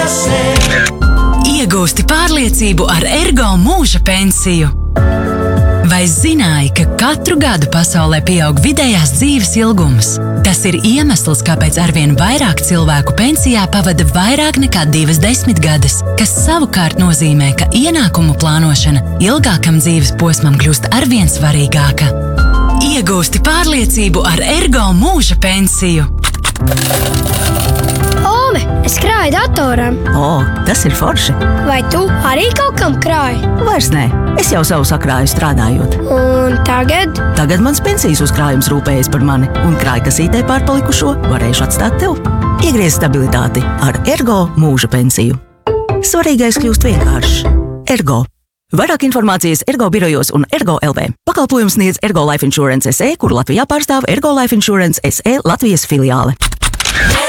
Iegūsti pārliecību ar Ergo mūža pensiju. Vai zināji, ka katru gadu pasaulē pieaug vidējās dzīves ilgums? Tas ir iemesls, kāpēc arvien vairāk cilvēku pensijā pavada vairāk nekā 20 gadus, kas savukārt nozīmē, ka ienākumu plānošana ilgākam dzīves posmam kļūst arvien svarīgāka. Iegūsti pārliecību ar Ergo mūža pensiju. Ome, es krāju datoram. Tas ir forši. Vai tu arī kaut kam krāji? Vairs nē, es jau savu sakrāju strādājot. Un tagad? Tagad mans pensijas uzkrājums rūpējas par mani, un krājkasītē pārpalikušo varēšu atstāt tev. Iegriez stabilitāti ar Ergo mūža pensiju. Svarīgais kļūst vienkāršs. Ergo. Vairāk informācijas Ergo birojos un Ergo LV. Pakalpojums sniedz Ergo Life Insurance SE, kur Latvijā pārstāv Ergo Life Insurance SE Latvijas filiāle.